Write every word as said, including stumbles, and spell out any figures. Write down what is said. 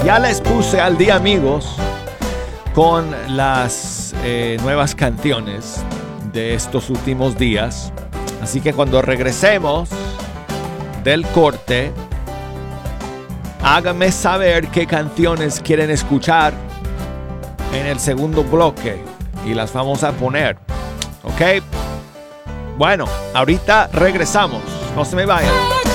Ya les puse al día, amigos, con las eh, nuevas canciones de estos últimos días. Así que cuando regresemos del corte, háganme saber qué canciones quieren escuchar en el segundo bloque y las vamos a poner. ¿Ok? Bueno, ahorita regresamos. No se me vayan.